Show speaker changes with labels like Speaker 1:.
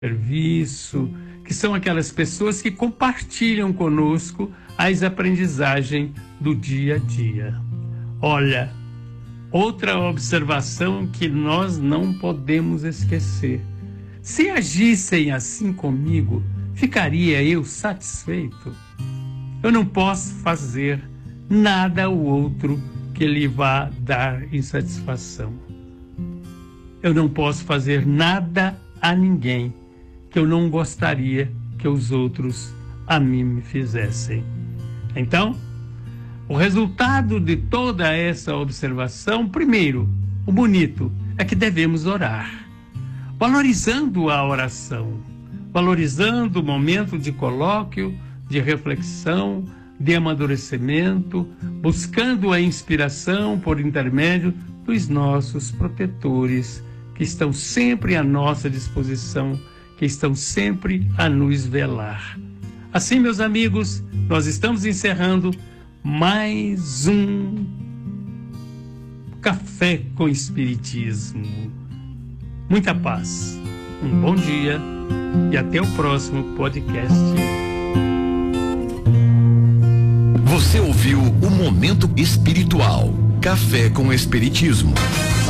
Speaker 1: serviço, que são aquelas pessoas que compartilham conosco as aprendizagens do dia a dia. Olha, outra observação que nós não podemos esquecer. Se agissem assim comigo, ficaria eu satisfeito? Eu não posso fazer nada ao outro que lhe vá dar insatisfação. Eu não posso fazer nada a ninguém que eu não gostaria que os outros a mim me fizessem. Então, o resultado de toda essa observação, primeiro, o bonito, é que devemos orar, valorizando a oração, valorizando o momento de colóquio, de reflexão, de amadurecimento, buscando a inspiração por intermédio dos nossos protetores, que estão sempre à nossa disposição, que estão sempre a nos velar. Assim, meus amigos, nós estamos encerrando mais um Café com Espiritismo. Muita paz, um bom dia e até o próximo podcast.
Speaker 2: Você ouviu o Momento Espiritual, Café com Espiritismo.